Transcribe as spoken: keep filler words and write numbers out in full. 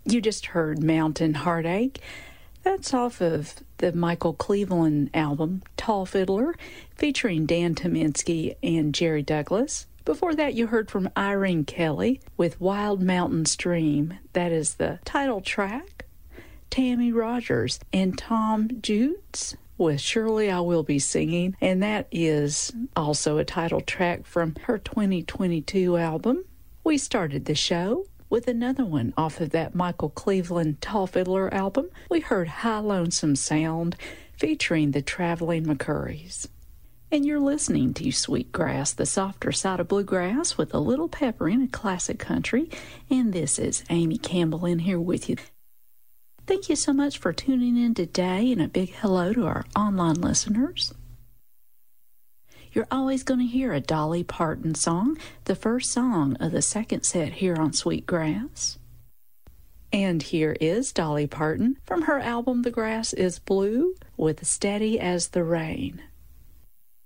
You just heard Mountain Heartache. That's off of the Michael Cleveland album, Tall Fiddler, featuring Dan Tyminski and Jerry Douglas. Before that, you heard from Irene Kelly with Wild Mountain Stream. That is the title track. Tammy Rogers and Tom Jutes with Surely I Will Be Singing, and that is also a title track from her twenty twenty-two album. We started the show with another one off of that Michael Cleveland Tall Fiddler album. We heard High Lonesome Sound featuring the Traveling McCurries. And you're listening to Sweetgrass, the softer side of bluegrass with a little pepper in a classic country. And this is Amy Campbell in here with you. Thank you so much for tuning in today, and a big hello to our online listeners. You're always going to hear a Dolly Parton song, the first song of the second set here on Sweetgrass. And here is Dolly Parton from her album The Grass is Blue with Steady as the Rain.